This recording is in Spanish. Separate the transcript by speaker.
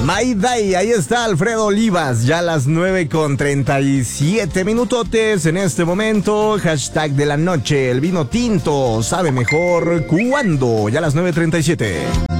Speaker 1: My Day, ahí está Alfredo Olivas, ya a las 9:37 minutotes en este momento. Hashtag de la noche, el vino tinto sabe mejor cuando, ya a las 9:37.